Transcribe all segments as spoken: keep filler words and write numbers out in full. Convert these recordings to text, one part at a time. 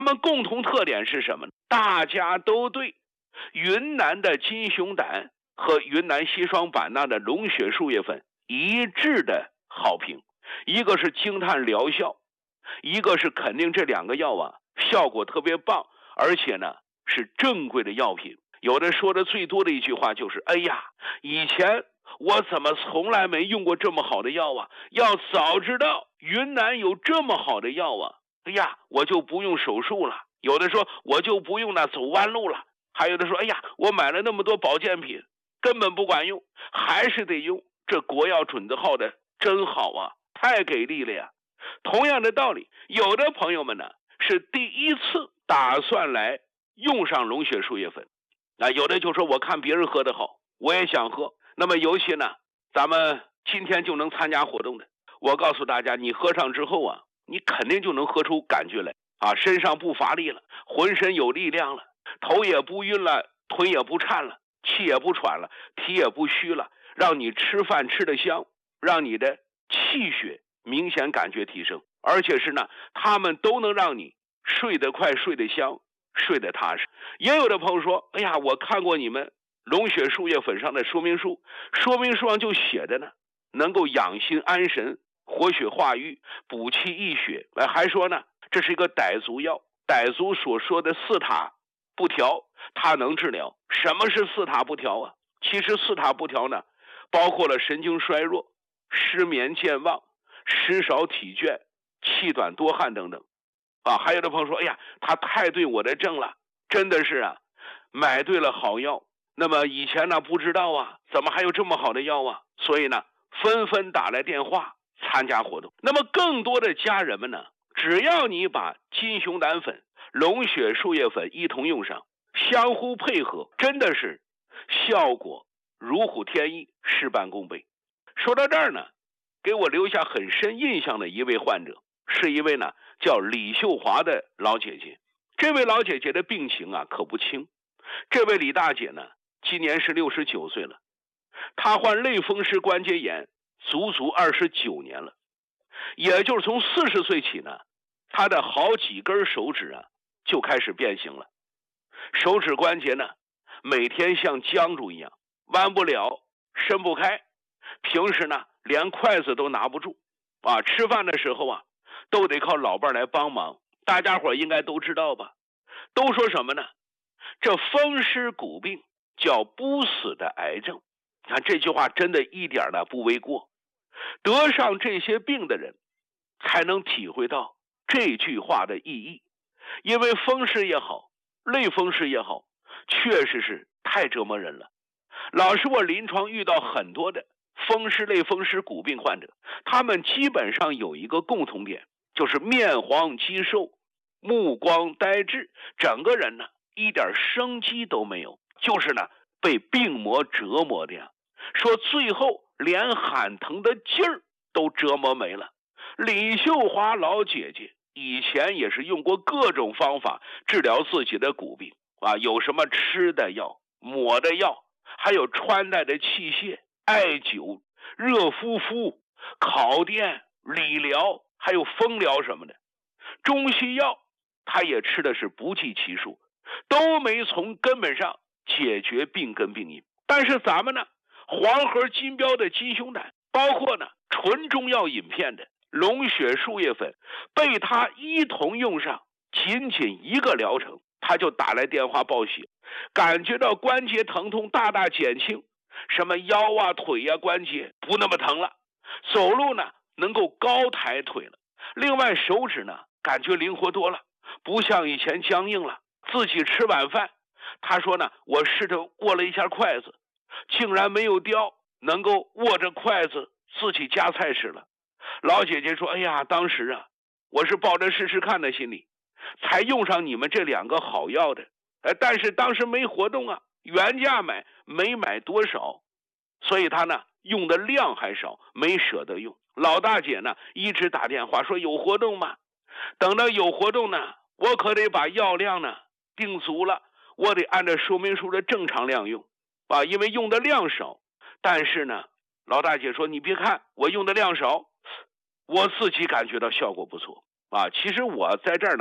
他们共同特点是什么呢？大家都对云南的金熊胆和云南西双版纳的龙血树叶粉一致的好评，一个是惊叹疗效，一个是肯定这两个药啊效果特别棒，而且呢是正规的药品。有的说的最多的一句话就是，哎呀，以前我怎么从来没用过这么好的药啊，要早知道云南有这么好的药啊，哎呀，我就不用手术了。有的说我就不用那走弯路了，还有的说，哎呀，我买了那么多保健品根本不管用，还是得用这国药准字号的，真好啊，太给力了呀。同样的道理，有的朋友们呢是第一次打算来用上龙血树叶粉，啊，有的就说我看别人喝的好，我也想喝。那么尤其呢，咱们今天就能参加活动的，我告诉大家，你喝上之后啊，你肯定就能喝出感觉来啊，身上不乏力了，浑身有力量了，头也不晕了，腿也不颤了，气也不喘了，体也不虚了，让你吃饭吃得香，让你的气血明显感觉提升，而且是呢，他们都能让你睡得快，睡得香，睡得踏实。也有的朋友说，哎呀，我看过你们龙血树叶粉上的说明书，说明书上就写的呢，能够养心安神，活血化瘀，补气益血，还说呢这是一个傣族药，傣族所说的四塔不调它能治疗。什么是四塔不调啊？其实四塔不调呢，包括了神经衰弱、失眠健忘、食少体倦、气短多汗等等啊。还有的朋友说，哎呀，他太对我的症了，真的是啊，买对了好药。那么以前呢不知道啊，怎么还有这么好的药啊？所以呢纷纷打来电话参加活动。那么更多的家人们呢，只要你把金熊胆粉、龙血树叶粉一同用上，相互配合，真的是效果如虎添翼，事半功倍。说到这儿呢，给我留下很深印象的一位患者，是一位呢叫李秀华的老姐姐。这位老姐姐的病情啊可不轻。这位李大姐呢今年是六十九岁了，她患类风湿关节炎足足二十九年了，也就是从四十岁起呢，她的好几根手指啊就开始变形了，手指关节呢每天像僵住一样，弯不了，伸不开，平时呢连筷子都拿不住啊，吃饭的时候啊都得靠老伴来帮忙。大家伙应该都知道吧？都说什么呢？这风湿骨病叫不死的癌症。看这句话真的一点呢不为过，得上这些病的人才能体会到这句话的意义。因为风湿也好，类风湿也好，确实是太折磨人了。老师，我临床遇到很多的风湿类风湿骨病患者，他们基本上有一个共同点，就是面黄肌瘦，目光呆滞，整个人呢一点生机都没有，就是呢被病魔折磨的呀。说最后连喊疼的劲儿都折磨没了。李秀华老姐姐以前也是用过各种方法治疗自己的骨病啊，有什么吃的药、抹的药，还有穿戴的器械、艾灸、热敷敷、烤电、理疗，还有风疗什么的。中西药他也吃的是不计其数，都没从根本上解决病根病因。但是咱们呢，黄河金标的金熊胆，包括呢纯中药饮片的龙血树叶粉，被他一同用上，仅仅一个疗程，他就打来电话报喜，感觉到关节疼痛大大减轻，什么腰啊腿啊关节不那么疼了，走路呢能够高抬腿了，另外手指呢感觉灵活多了，不像以前僵硬了。自己吃晚饭，他说呢，我试着握了一下筷子，竟然没有掉，能够握着筷子自己夹菜吃了。老姐姐说，哎呀，当时啊我是抱着试试看的心理才用上你们这两个好药的，呃，但是当时没活动啊，原价买没买多少，所以他呢用的量还少，没舍得用。老大姐呢一直打电话说有活动吗？等到有活动呢，我可得把药量呢定足了，我得按照说明书的正常量用啊，因为用的量少。但是呢，老大姐说，你别看我用的量少，我自己感觉到效果不错啊。其实我在这儿呢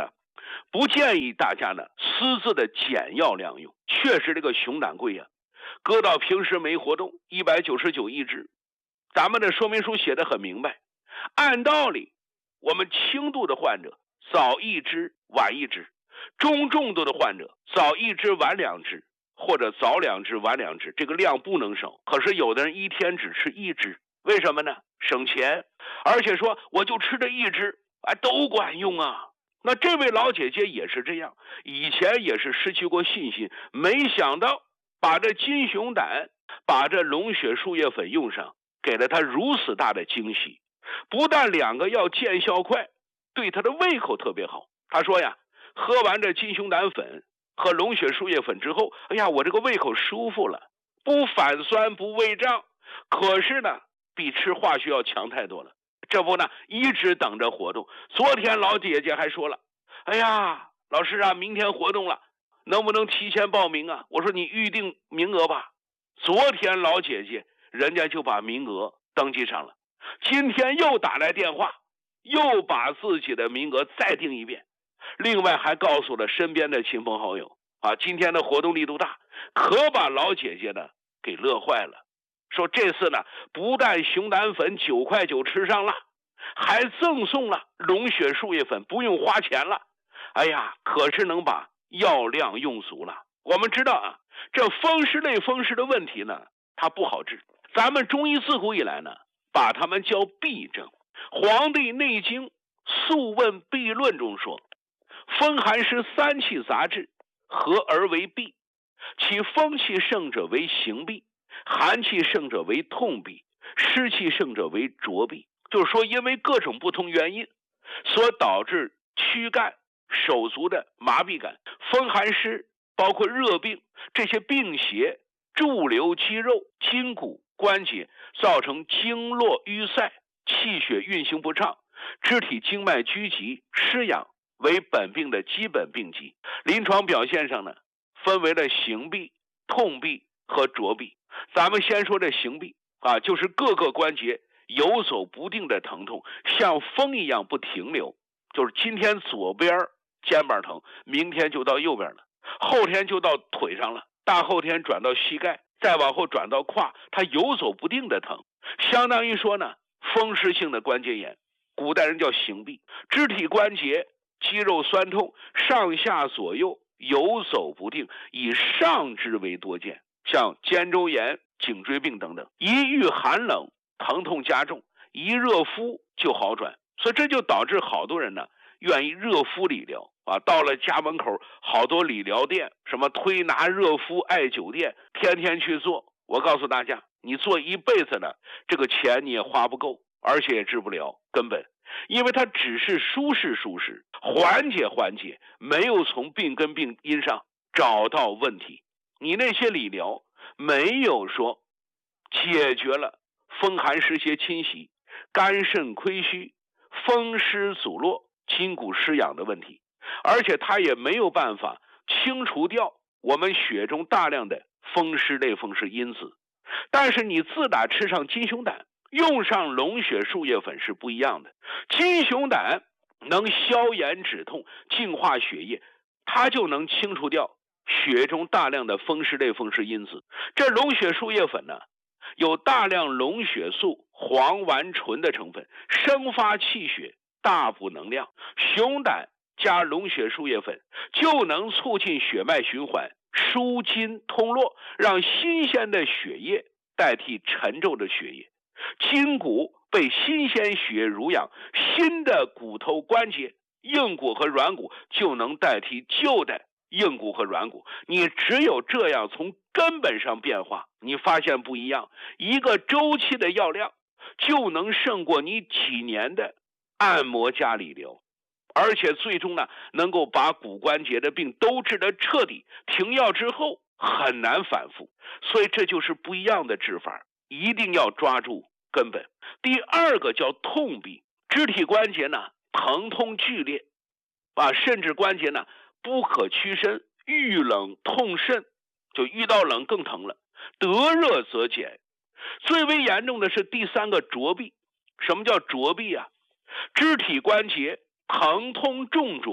不建议大家呢私自的减药量用。确实这个熊胆贵呀、啊，搁到平时没活动一百九十九一支。咱们的说明书写得很明白，按道理我们轻度的患者早一支晚一支，中重度的患者早一支晚两支，或者早两支晚两支，这个量不能少。可是有的人一天只吃一支，为什么呢？省钱，而且说我就吃这一支，哎，都管用啊。那这位老姐姐也是这样，以前也是失去过信心，没想到把这金熊胆把这龙血树叶粉用上，给了她如此大的惊喜。不但两个药见效快，对她的胃口特别好。她说呀，喝完这金熊胆粉和龙血树叶粉之后，哎呀，我这个胃口舒服了，不反酸不胃胀，可是呢比吃化学药强太多了。这不呢一直等着活动。昨天老姐姐还说了，哎呀老师啊，明天活动了，能不能提前报名啊？我说你预定名额吧。昨天老姐姐人家就把名额登记上了，今天又打来电话，又把自己的名额再定一遍，另外还告诉了身边的亲朋好友啊，今天的活动力度大，可把老姐姐呢给乐坏了。说这次呢不但熊胆粉九块九吃上了，还赠送了龙血树叶粉，不用花钱了。哎呀，可是能把药量用足了。我们知道啊，这风湿类风湿的问题呢它不好治，咱们中医自古以来呢把它们叫痹症。黄帝内经素问痹论中说，风寒湿三气杂至，合而为痹，其风气盛者为行痹，寒气盛者为痛痹，湿气盛者为浊痹。就是说因为各种不同原因所导致躯干手足的麻痹感，风寒湿包括热病，这些病邪驻留肌肉筋骨关节，造成经络淤塞，气血运行不畅，肢体经脉拘急失养，为本病的基本病机。临床表现上呢分为了行痹、痛痹和浊痹。咱们先说这行痹啊，就是各个关节游走不定的疼痛，像风一样不停留，就是今天左边肩膀疼，明天就到右边了，后天就到腿上了，大后天转到膝盖，再往后转到胯，它游走不定的疼，相当于说呢风湿性的关节炎，古代人叫行痹。肢体关节肌肉酸痛，上下左右游走不定，以上肢为多见，像肩周炎、颈椎病等等。一遇寒冷疼痛加重，一热敷就好转，所以这就导致好多人呢愿意热敷理疗啊。到了家门口好多理疗店，什么推拿热敷艾灸店，天天去做。我告诉大家，你做一辈子呢，这个钱你也花不够，而且也治不了根本，因为它只是舒适舒适，缓解缓解，没有从病根病因上找到问题。你那些理疗没有说解决了风寒湿邪侵袭、肝肾亏虚、风湿阻络、筋骨失养的问题，而且它也没有办法清除掉我们血中大量的风湿类风湿因子。但是你自打吃上金熊胆，用上龙血树叶粉是不一样的。金熊胆能消炎止痛、净化血液，它就能清除掉血中大量的风湿类风湿因子。这龙血树叶粉呢有大量龙血素、黄烷醇的成分，生发气血，大补能量。熊胆加龙血树叶粉就能促进血脉循环，舒筋通络，让新鲜的血液代替沉重的血液，筋骨被新鲜血液濡养，新的骨头关节、硬骨和软骨就能代替旧的硬骨和软骨。你只有这样从根本上变化，你发现不一样，一个周期的药量就能胜过你几年的按摩加理疗，而且最终呢能够把骨关节的病都治得彻底，停药之后很难反复。所以这就是不一样的治法，一定要抓住根本。第二个叫痛痹，肢体关节呢疼痛剧烈啊，甚至关节呢不可屈伸，遇冷痛甚，就遇到冷更疼了，得热则减。最为严重的是第三个浊痹。什么叫浊痹啊？肢体关节疼痛重浊，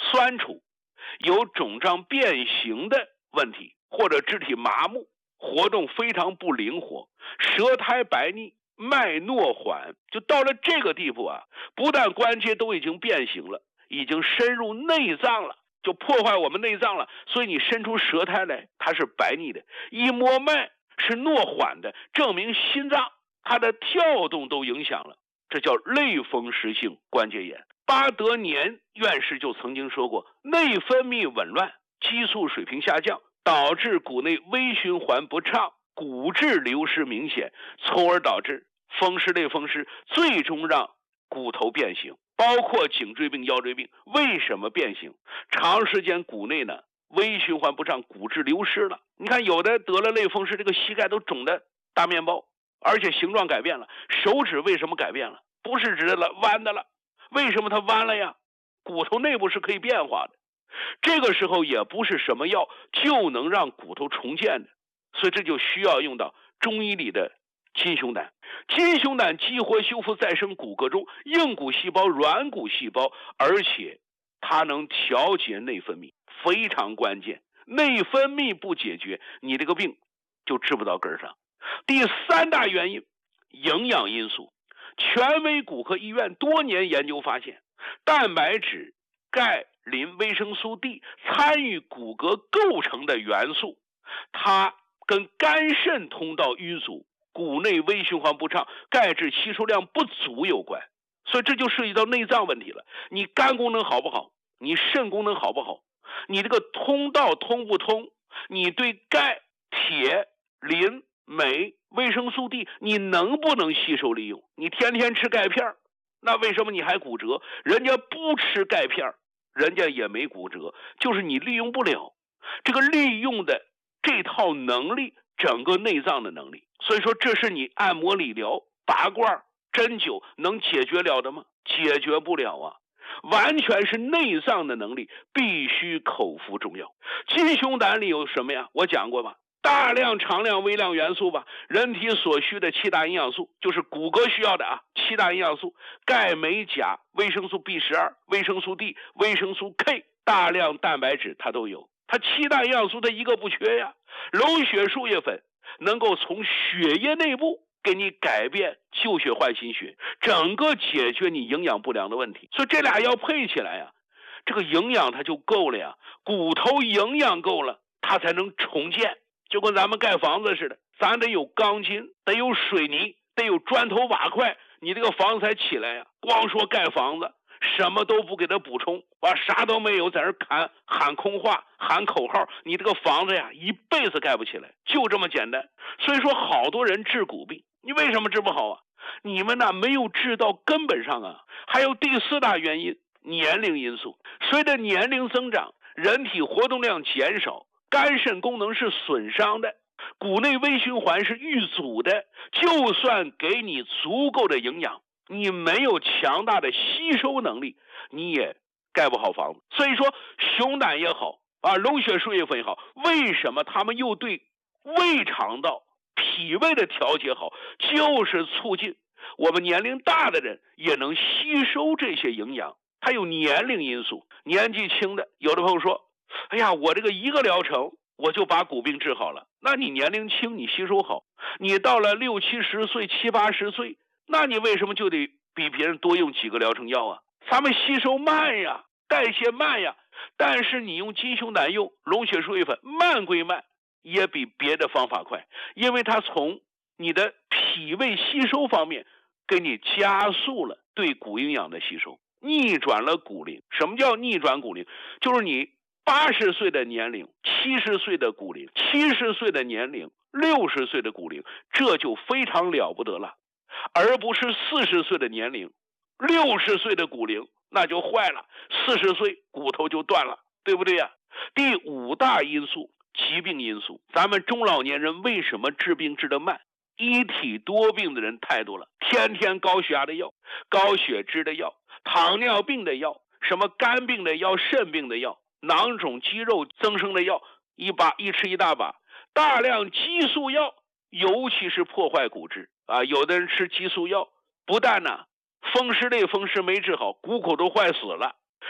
酸楚，有肿胀变形的问题，或者肢体麻木，活动非常不灵活，舌苔白腻，脉诺缓，就到了这个地步啊，不但关节都已经变形了，已经深入内脏了，就破坏我们内脏了，所以你伸出舌苔来，它是白腻的，一摸脉是诺缓的，证明心脏它的跳动都影响了，这叫类风湿性关节炎。巴德年院士就曾经说过，内分泌紊乱，激素水平下降，导致骨内微循环不畅，骨质流失明显，从而导致风湿类风湿，最终让骨头变形，包括颈椎病、腰椎病。为什么变形？长时间骨内呢微循环不畅，骨质流失了。你看有的得了类风湿，这个膝盖都肿的大面包，而且形状改变了。手指为什么改变了？不是直的了，弯的了。为什么它弯了呀？骨头内部是可以变化的，这个时候也不是什么药就能让骨头重建的，所以这就需要用到中医里的金熊胆。金熊胆激活修复再生骨骼中硬骨细胞、软骨细胞，而且它能调节内分泌，非常关键。内分泌不解决，你这个病就治不到根上。第三大原因，营养因素。权威骨科医院多年研究发现，蛋白质、钙、磷、维生素 D 参与骨骼构成的元素，它跟肝肾通道淤阻、骨内微循环不畅、钙质吸收量不足有关。所以这就涉及到内脏问题了。你肝功能好不好？你肾功能好不好？你这个通道通不通？你对钙、铁、磷、镁、维生素 D 你能不能吸收利用？你天天吃钙片，那为什么你还骨折？人家不吃钙片，人家也没骨折，就是你利用不了这个利用的这套能力，整个内脏的能力。所以说这是你按摩理疗、拔罐、针灸能解决了的吗？解决不了啊，完全是内脏的能力，必须口服中药。金熊胆里有什么呀？我讲过吧，大量、常量、微量元素吧，人体所需的七大营养素，就是骨骼需要的啊，七大营养素：钙、镁、钾、维生素 B 十二、维生素 D、维生素 K， 大量蛋白质它都有，它七大营养素它一个不缺呀。龙血树叶粉能够从血液内部给你改变旧血换新血，整个解决你营养不良的问题。所以这俩要配起来呀，这个营养它就够了呀，骨头营养够了，它才能重建。就跟咱们盖房子似的，咱得有钢筋，得有水泥，得有砖头瓦块，你这个房子才起来呀。光说盖房子，什么都不给它补充，啊，啥都没有，在这喊喊空话，喊口号，你这个房子呀，一辈子盖不起来，就这么简单。所以说，好多人治骨病，你为什么治不好啊？你们呢没有治到根本上啊。还有第四大原因，年龄因素。随着年龄增长，人体活动量减少，肝肾功能是损伤的，骨内微循环是淤阻的，就算给你足够的营养，你没有强大的吸收能力，你也盖不好房子。所以说熊胆也好啊，龙血树叶粉也好，为什么他们又对胃肠道、脾胃的调节好，就是促进我们年龄大的人也能吸收这些营养。它有年龄因素，年纪轻的，有的朋友说，哎呀，我这个一个疗程我就把骨病治好了。那你年龄轻，你吸收好，你到了六七十岁、七八十岁，那你为什么就得比别人多用几个疗程药啊？咱们吸收慢呀，代谢慢呀，但是你用金熊胆用龙血树叶粉，慢归慢，也比别的方法快，因为它从你的脾胃吸收方面给你加速了对骨营养的吸收，逆转了骨龄。什么叫逆转骨龄？就是你八十岁的年龄，七十岁的骨龄，七十岁的年龄，六十岁的骨龄，这就非常了不得了，而不是四十岁的年龄，六十岁的骨龄，那就坏了，四十岁骨头就断了，对不对呀？第五大因素，疾病因素。咱们中老年人为什么治病治得慢？一体多病的人太多了，天天高血压的药、高血脂的药、糖尿病的药、什么肝病的药、肾病的药、囊肿肌肉增生的药，一把一吃一大把，大量激素药，尤其是破坏骨质啊。有的人吃激素药，不但呢风湿类风湿没治好，骨口都坏死了，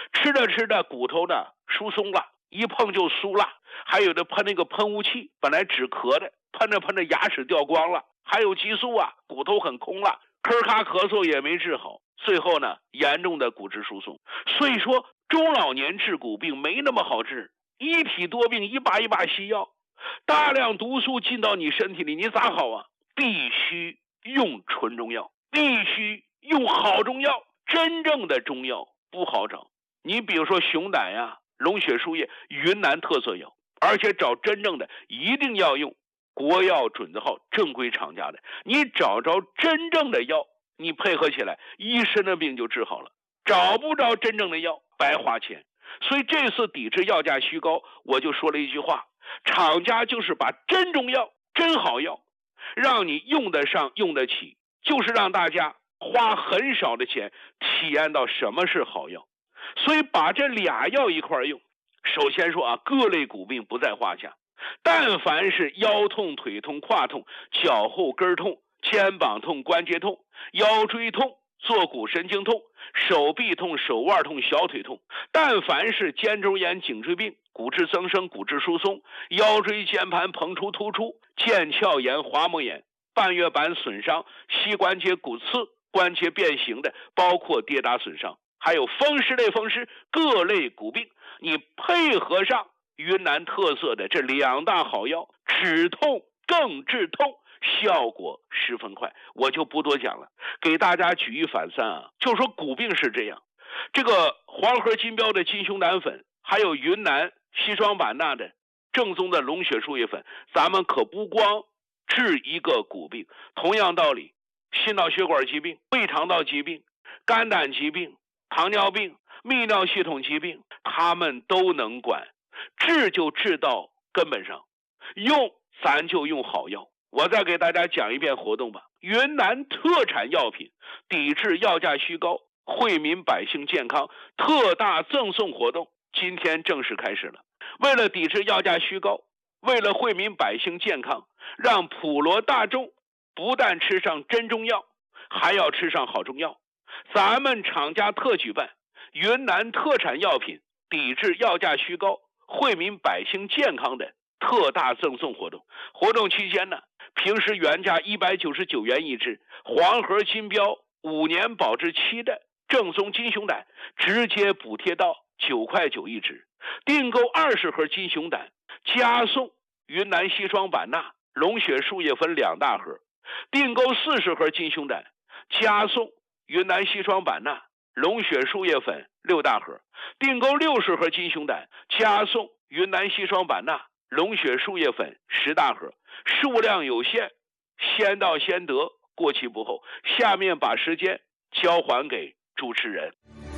吃着吃着骨头呢疏松了，一碰就酥了。还有的喷那个喷雾器，本来止咳的，喷着喷着牙齿掉光了。还有激素啊，骨头很空了，咳咔咳嗽也没治好，最后呢严重的骨质疏松。所以说中老年治骨病没那么好治，一体多病，一把一把西药，大量毒素进到你身体里，你咋好啊？必须用纯中药，必须用好中药。真正的中药不好找，你比如说熊胆呀、龙血树叶，云南特色药，而且找真正的一定要用国药准字号正规厂家的。你找着真正的药，你配合起来，一身的病就治好了。找不着真正的药，白花钱。所以这次抵制药价虚高，我就说了一句话，厂家就是把真中药、真好药让你用得上用得起，就是让大家花很少的钱体验到什么是好药。所以把这俩药一块用，首先说啊，各类骨病不在话下。但凡是腰痛、腿痛、胯痛、脚后跟痛、肩膀痛、关节痛、腰椎痛、坐骨神经痛、手臂痛、手腕痛、小腿痛，但凡是肩周炎、颈椎病、骨质增生、骨质疏松、腰椎间盘膨出突出、腱鞘炎、滑膜炎、半月板损伤、膝关节骨刺、关节变形的，包括跌打损伤，还有风湿类风湿各类骨病，你配合上云南特色的这两大好药，止痛更治痛，效果十分快。我就不多讲了，给大家举一反三啊，就说骨病是这样，这个黄河金标的金熊胆粉，还有云南西双版纳的正宗的龙血树叶粉，咱们可不光治一个骨病。同样道理，心脑血管疾病、胃肠道疾病、肝胆疾病、糖尿病、泌尿系统疾病，他们都能管。治就治到根本上，用咱就用好药。我再给大家讲一遍活动吧。云南特产药品抵制药价虚高，惠民百姓健康特大赠送活动今天正式开始了。为了抵制药价虚高，为了惠民百姓健康，让普罗大众不但吃上真中药，还要吃上好中药，咱们厂家特举办云南特产药品抵制药价虚高，惠民百姓健康的特大赠送活动。活动期间呢，平时原价一百九十九元一支，黄河金标五年保质期的正宗金熊胆直接补贴到九块九一支。订购二十盒金熊胆，加送云南西双版纳龙血树叶粉两大盒；订购四十盒金熊胆，加送云南西双版纳龙血树叶粉六大盒；订购六十盒金熊胆，加送云南西双版纳龙血树叶粉十大盒。数量有限，先到先得，过期不候。下面把时间交还给主持人。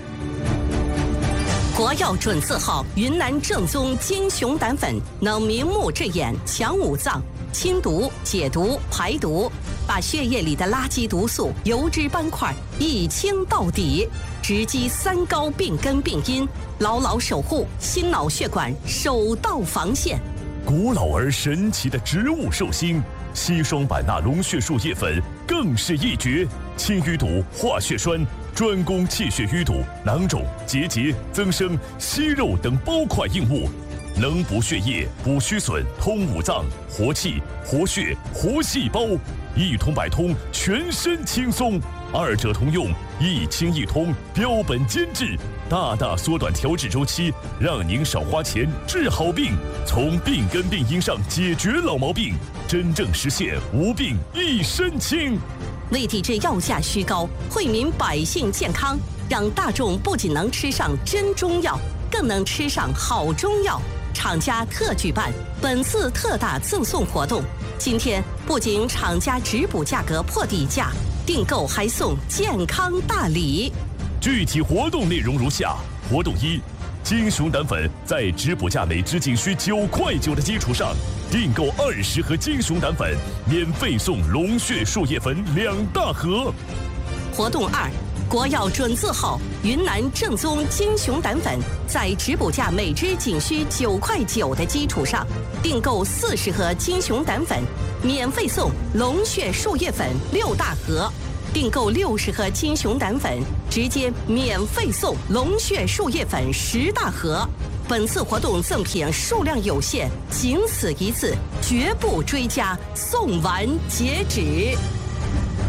国药准字号云南正宗金熊胆粉，能明目治眼、强五脏、清毒、解毒、排毒，把血液里的垃圾毒素、油脂斑块一清到底，直击三高病根病因，牢牢守护心脑血管首道防线。 古老而神奇的植物寿星西双版纳龙血树叶粉更是一绝，清淤堵、化血栓，专攻气血淤堵、囊肿、结节、增生、息肉等包块硬物，能补血液、补虚损、通五脏、活气、活血、活细胞，一通百通，全身轻松。二者通用，一清一通，标本兼治，大大缩短调治周期，让您少花钱治好病，从病根病因上解决老毛病，真正实现无病一身轻。 为抵制药价虚高，惠民百姓健康，让大众不仅能吃上真中药，更能吃上好中药。厂家特举办本次特大赠送活动，今天不仅厂家直补价格破底价，订购还送健康大礼。 具体活动内容如下：活动一，金熊胆粉在直补价每支仅需九块九的基础上，订购二十盒金熊胆粉，免费送龙血树叶粉两大盒。 活动二，国药准字号云南正宗金熊胆粉，在直补价每支仅需九块九的基础上，订购四十盒金熊胆粉，免费送龙血树叶粉六大盒。 订购六十盒金熊胆粉，直接免费送龙血树叶粉十大盒。本次活动赠品数量有限，仅此一次，绝不追加，送完截止。